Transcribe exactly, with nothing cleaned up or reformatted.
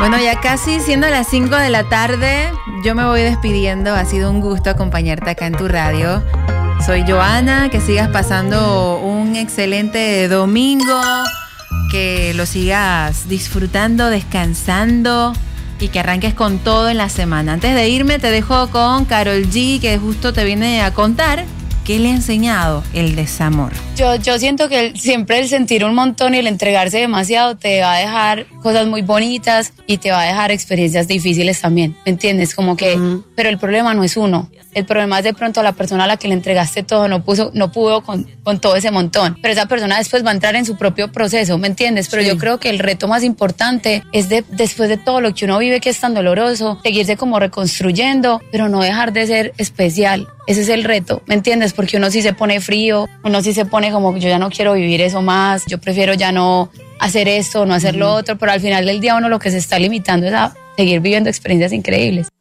Bueno, ya casi siendo las cinco de la tarde, yo me voy despidiendo. Ha sido un gusto acompañarte acá en tu radio. Soy Joana, que sigas pasando un excelente domingo, que lo sigas disfrutando, descansando y que arranques con todo en la semana. Antes de irme te dejo con Karol G, que justo te viene a contar qué le ha enseñado el desamor. Yo, yo siento que el, siempre el sentir un montón y el entregarse demasiado te va a dejar cosas muy bonitas y te va a dejar experiencias difíciles también, ¿me entiendes? Como que, uh-huh. Pero el problema no es uno. El problema es de pronto la persona a la que le entregaste todo no puso, no pudo con, con todo ese montón. Pero esa persona después va a entrar en su propio proceso, ¿me entiendes? Pero sí. Yo creo que el reto más importante es de, después de todo lo que uno vive que es tan doloroso, seguirse como reconstruyendo, pero no dejar de ser especial. Ese es el reto, ¿me entiendes? Porque uno sí se pone frío, uno sí se pone como yo ya no quiero vivir eso más, yo prefiero ya no hacer esto, no hacer lo otro, pero al final del día uno lo que se está limitando es a seguir viviendo experiencias increíbles.